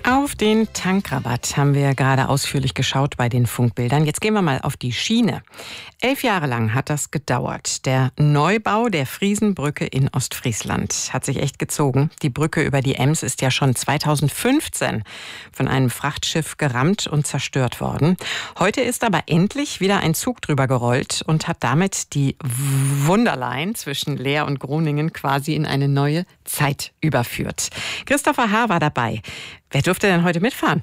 Auf den Tankrabatt haben wir gerade ausführlich geschaut bei den Funkbildern. Jetzt gehen wir mal auf die Schiene. 11 Jahre lang hat das gedauert. Der Neubau der Friesenbrücke in Ostfriesland hat sich echt gezogen. Die Brücke über die Ems ist ja schon 2015 von einem Frachtschiff gerammt und zerstört worden. Heute ist aber endlich wieder ein Zug drüber gerollt und hat damit die Wunderline zwischen Leer und Groningen quasi in eine neue Zeit überführt. Christopher H. war dabei. Wer durfte denn heute mitfahren?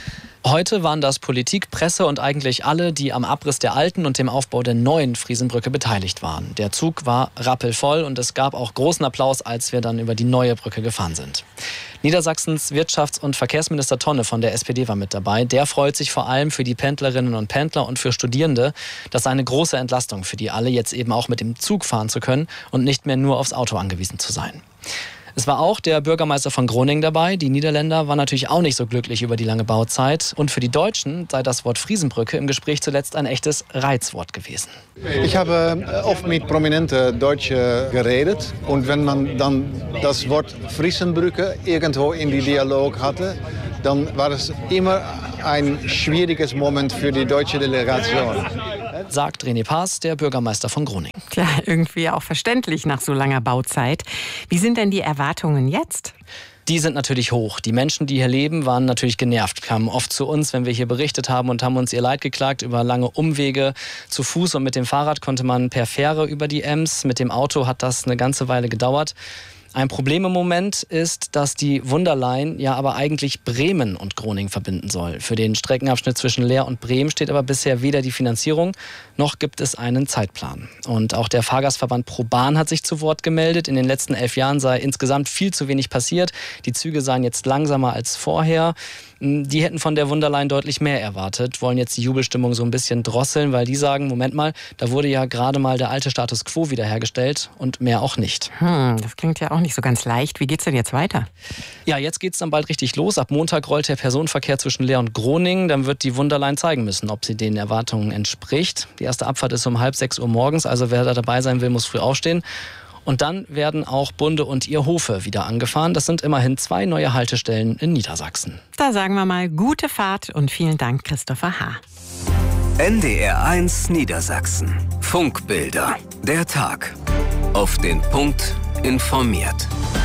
Heute waren das Politik, Presse und eigentlich alle, die am Abriss der alten und dem Aufbau der neuen Friesenbrücke beteiligt waren. Der Zug war rappelvoll und es gab auch großen Applaus, als wir dann über die neue Brücke gefahren sind. Niedersachsens Wirtschafts- und Verkehrsminister Tonne von der SPD war mit dabei. Der freut sich vor allem für die Pendlerinnen und Pendler und für Studierende. Das sei eine große Entlastung für die alle, jetzt eben auch mit dem Zug fahren zu können und nicht mehr nur aufs Auto angewiesen zu sein. Es war auch der Bürgermeister von Groningen dabei. Die Niederländer waren natürlich auch nicht so glücklich über die lange Bauzeit. Und für die Deutschen sei das Wort Friesenbrücke im Gespräch zuletzt ein echtes Reizwort gewesen. Ich habe oft mit prominenten Deutschen geredet. Und wenn man dann das Wort Friesenbrücke irgendwo in die Dialog hatte, dann war es immer ein schwieriges Moment für die deutsche Delegation. Sagt René Paas, der Bürgermeister von Groningen. Tja, irgendwie auch verständlich nach so langer Bauzeit. Wie sind denn die Erwartungen jetzt? Die sind natürlich hoch. Die Menschen, die hier leben, waren natürlich genervt, kamen oft zu uns, wenn wir hier berichtet haben und haben uns ihr Leid geklagt über lange Umwege. Zu Fuß und mit dem Fahrrad konnte man per Fähre über die Ems. Mit dem Auto hat das eine ganze Weile gedauert. Ein Problem im Moment ist, dass die Wunderline ja aber eigentlich Bremen und Groningen verbinden soll. Für den Streckenabschnitt zwischen Leer und Bremen steht aber bisher weder die Finanzierung, noch gibt es einen Zeitplan. Und auch der Fahrgastverband ProBahn hat sich zu Wort gemeldet. In den letzten 11 Jahren sei insgesamt viel zu wenig passiert. Die Züge seien jetzt langsamer als vorher. Die hätten von der Wunderline deutlich mehr erwartet, wollen jetzt die Jubelstimmung so ein bisschen drosseln, weil die sagen, Moment mal, da wurde ja gerade mal der alte Status quo wiederhergestellt und mehr auch nicht. Das klingt ja auch nicht so ganz leicht. Wie geht's denn jetzt weiter? Ja, jetzt geht's dann bald richtig los. Ab Montag rollt der Personenverkehr zwischen Leer und Groningen. Dann wird die Wunderline zeigen müssen, ob sie den Erwartungen entspricht. Die erste Abfahrt ist um 5:30 Uhr morgens, also wer da dabei sein will, muss früh aufstehen. Und dann werden auch Bunde und ihr Hofe wieder angefahren. Das sind immerhin 2 neue Haltestellen in Niedersachsen. Da sagen wir mal gute Fahrt und vielen Dank, Christopher H. NDR1 Niedersachsen. Funkbilder. Der Tag. Auf den Punkt informiert.